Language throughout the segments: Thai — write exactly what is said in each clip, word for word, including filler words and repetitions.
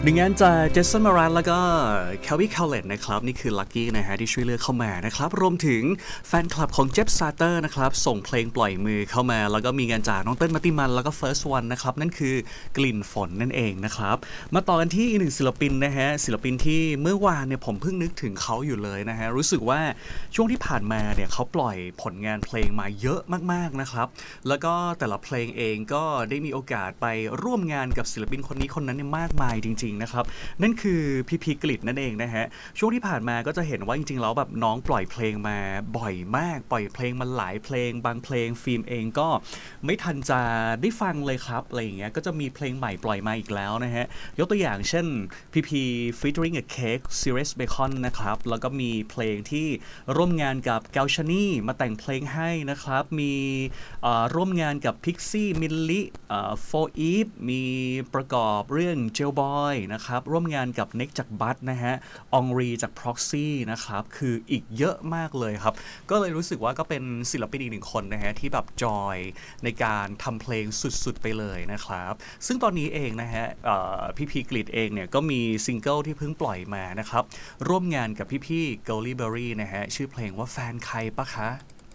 หนึ่งงานจากเจสันมารันแล้วก็แคลวิคาเลตนะครับนี่คือลัคกี้นะฮะที่ช่วยเลือกเข้ามานะครับรวมถึงแฟนคลับของเจฟซาเตอร์นะครับส่งเพลงปล่อยมือเข้ามาแล้วก็มีงานจากน้องเติ้ลมัตติมันแล้วก็ First One นะครับนั่นคือกลิ่นฝนนั่นเองนะครับมาต่อกันที่อีกหนึ่งศิลปินนะฮะศิลปินที่เมื่อวานเนี่ยผมเพิ่งนึกถึงเขาอยู่เลยนะฮะรู้สึกว่าช่วงที่ผ่านมาเนี่ยเขาปล่อยผลงานเพลงมาเยอะมากๆนะครับแล้วก็แต่ละเพลงเองก็ได้มีโอกาสไปร่วมงานกับศิลปินคนนี้คนนั้นเนี่ยมากมายจริงๆนะครับนั่นคือพี่พีกฤษนั่นเองนะฮะช่วงที่ผ่านมาก็จะเห็นว่าจริงๆแล้วแบบน้องปล่อยเพลงมาบ่อยมากปล่อยเพลงมาหลายเพลงบางเพลงฟิล์มเองก็ไม่ทันจะได้ฟังเลยครับอะไรอย่างเงี้ยก็จะมีเพลงใหม่ปล่อยมาอีกแล้วนะฮะยกตัวอย่างเช่นพีพี featuring a cake Sirius Bacon นะครับแล้วก็มีเพลงที่ร่วมงานกับเกาชานี่มาแต่งเพลงให้นะครับมีร่วมงานกับ Pixie มิลลิโฟอีฟมีประกอบเรื่อง Jail Boy นะครับร่วมงานกับเน็กจากบัตนะฮะองรีจาก Proxy นะครับคืออีกเยอะมากเลยครับก็เลยรู้สึกว่าก็เป็นศิลปินอีกหนึ่งคนนะฮะที่แบบจอยในการทำเพลงสุดๆไปเลยนะครับซึ่งตอนนี้เองนะฮะพี่พีกฤษเองเนี่ยก็มีซิงเกิลที่เพิ่งปล่อยมานะครับร่วมงานกับพี่ๆ Golly Berry นะฮะชื่อเพลงว่าแฟนใครปะคะ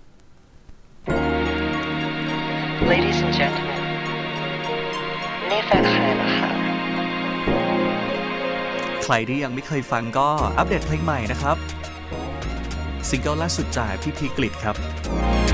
Ladies and gentlemen นี่แฟนใครเหรอคะใครที่ยังไม่เคยฟังก็อัปเดตเพลงใหม่นะครับซิงเกิลล่าสุดจากพี่พีกฤษครับ